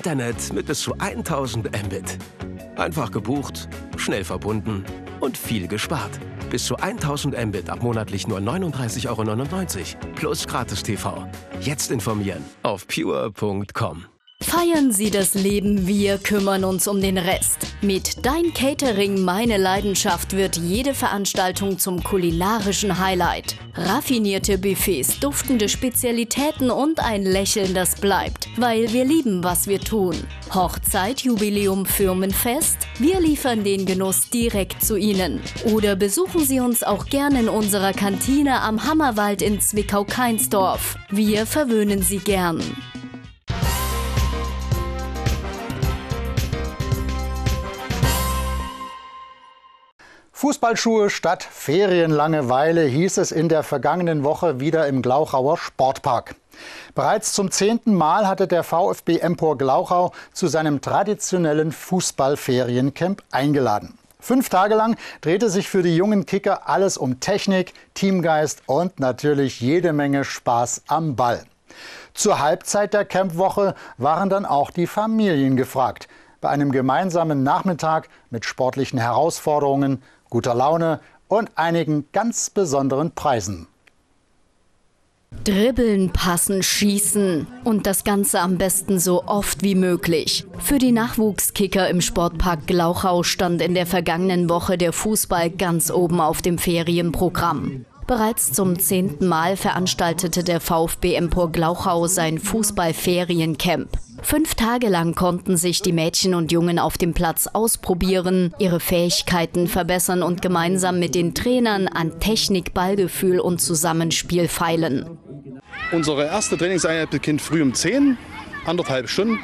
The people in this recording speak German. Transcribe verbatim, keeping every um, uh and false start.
Internet mit bis zu tausend Mbit. Einfach gebucht, schnell verbunden und viel gespart. Bis zu tausend Mbit ab monatlich nur neununddreißig Euro neunundneunzig plus Gratis-T V. Jetzt informieren auf pure punkt com. Feiern Sie das Leben, wir kümmern uns um den Rest. Mit Dein Catering, meine Leidenschaft wird jede Veranstaltung zum kulinarischen Highlight. Raffinierte Buffets, duftende Spezialitäten und ein Lächeln, das bleibt, weil wir lieben, was wir tun. Hochzeit, Jubiläum, Firmenfest? Wir liefern den Genuss direkt zu Ihnen. Oder besuchen Sie uns auch gerne in unserer Kantine am Hammerwald in Zwickau-Kainsdorf. Wir verwöhnen Sie gern. Fußballschuhe statt Ferienlangeweile, hieß es in der vergangenen Woche wieder im Glauchauer Sportpark. Bereits zum zehnten Mal hatte der VfB Empor Glauchau zu seinem traditionellen Fußballferiencamp eingeladen. Fünf Tage lang drehte sich für die jungen Kicker alles um Technik, Teamgeist und natürlich jede Menge Spaß am Ball. Zur Halbzeit der Campwoche waren dann auch die Familien gefragt. Bei einem gemeinsamen Nachmittag mit sportlichen Herausforderungen, guter Laune und einigen ganz besonderen Preisen. Dribbeln, passen, schießen und das Ganze am besten so oft wie möglich. Für die Nachwuchskicker im Sportpark Glauchau stand in der vergangenen Woche der Fußball ganz oben auf dem Ferienprogramm. Bereits zum zehnten Mal veranstaltete der VfB Empor Glauchau sein Fußballferiencamp. Fünf Tage lang konnten sich die Mädchen und Jungen auf dem Platz ausprobieren, ihre Fähigkeiten verbessern und gemeinsam mit den Trainern an Technik, Ballgefühl und Zusammenspiel feilen. Unsere erste Trainingseinheit beginnt früh um zehn, anderthalb Stunden.